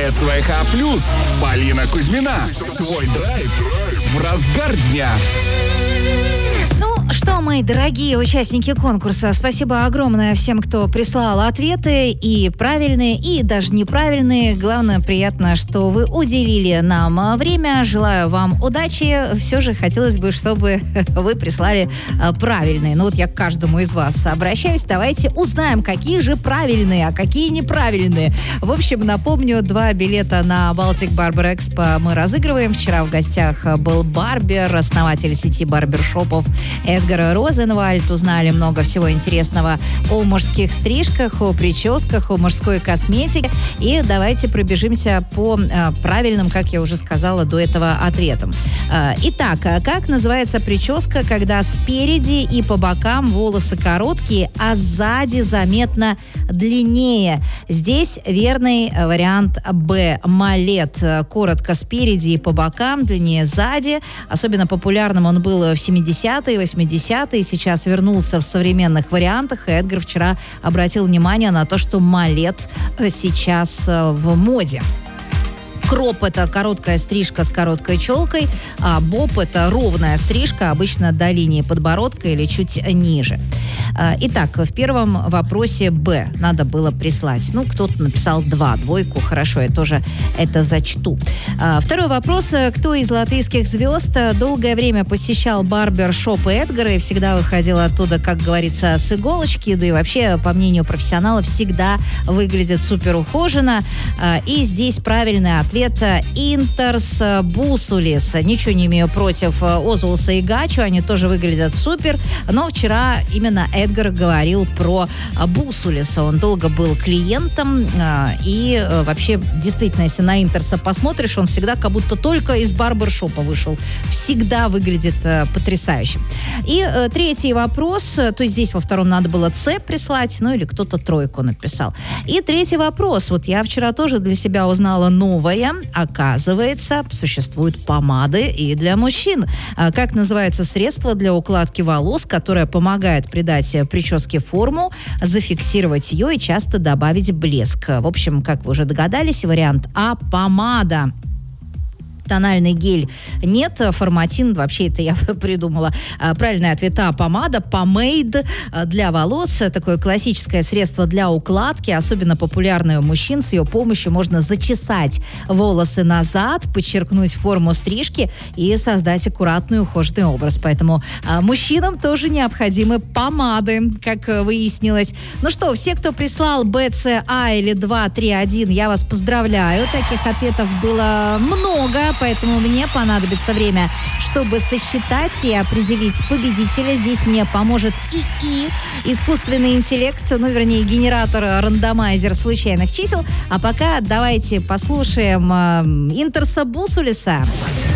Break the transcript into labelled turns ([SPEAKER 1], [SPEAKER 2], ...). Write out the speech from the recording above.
[SPEAKER 1] СВХ+, Полина Кузьмина. Твой драйв в разгар дня.
[SPEAKER 2] Ну что, мои дорогие участники конкурса, спасибо огромное всем, кто прислал ответы, и правильные, и даже неправильные. Главное, приятно, что вы уделили нам время. Желаю вам удачи. Все же хотелось бы, чтобы вы прислали правильные. Ну вот я к каждому из вас обращаюсь. Давайте узнаем, какие же правильные, а какие неправильные. В общем, напомню, 2 билета на Baltic Barber Expo мы разыгрываем. Вчера в гостях был барбер, основатель сети барбершопов Эдгар Розенвальд. Узнали много всего интересного о мужских стрижках, о прическах, о мужской косметике. И давайте пробежимся по правильным, как я уже сказала до этого, ответам. Итак, как называется прическа, когда спереди и по бокам волосы короткие, а сзади заметно длиннее? Здесь верный вариант Б. Малет. Коротко спереди и по бокам, длиннее сзади. Особенно популярным он был в 70-е, 80-е. Сейчас вернулся в современных вариантах. И Эдгар вчера обратил внимание на то, что малет сейчас в моде. Кроп – это короткая стрижка с короткой челкой, а боб – это ровная стрижка, обычно до линии подбородка или чуть ниже. Итак, в первом вопросе Б надо было прислать. Ну, кто-то написал 2, 2, хорошо, я тоже это зачту. Второй вопрос. Кто из латвийских звезд долгое время посещал барбершопы Эдгара и всегда выходил оттуда, как говорится, с иголочки, да и вообще, по мнению профессионалов, всегда выглядит супер ухоженно. И здесь правильный ответ – Интерс Бусулис. Ничего не имею против Озулса и Гачу, они тоже выглядят супер, но вчера именно Эдгар говорил про Бусулиса. Он долго был клиентом, и вообще, действительно, если на Интерса посмотришь, он всегда как будто только из барбершопа вышел. Всегда выглядит потрясающе. И третий вопрос, то есть здесь во втором надо было С прислать, ну или кто-то 3 написал. И третий вопрос, вот я вчера тоже для себя узнала новое. Оказывается, существуют помады и для мужчин. Как называется средство для укладки волос, которое помогает придать прическе форму, зафиксировать ее и часто добавить блеск? В общем, как вы уже догадались, вариант А – помада. Тональный гель нет, форматин, вообще это я придумала. Правильный ответ А – помада, помейд для волос. Такое классическое средство для укладки, особенно популярное у мужчин. С ее помощью можно зачесать волосы назад, подчеркнуть форму стрижки и создать аккуратный ухоженный образ. Поэтому мужчинам тоже необходимы помады, как выяснилось. Ну что, все, кто прислал Б, С, А или 2, 3, 1, я вас поздравляю. Таких ответов было много, поэтому мне понадобится время, чтобы сосчитать и определить победителя. Здесь мне поможет ИИ, искусственный интеллект, ну, вернее, генератор-рандомайзер случайных чисел. А пока давайте послушаем Интерса Бусулиса.